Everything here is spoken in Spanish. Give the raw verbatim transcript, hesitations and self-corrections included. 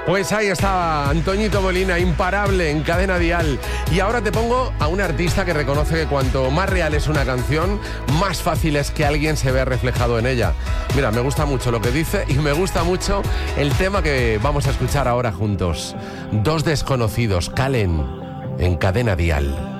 Pues ahí está Antoñito Molina, imparable en Cadena Dial. Y ahora te pongo a un artista que reconoce que cuanto más real es una canción, más fácil es que alguien se vea reflejado en ella. Mira, me gusta mucho lo que dice y me gusta mucho el tema que vamos a escuchar ahora juntos. Dos desconocidos, Calen, en Cadena Dial.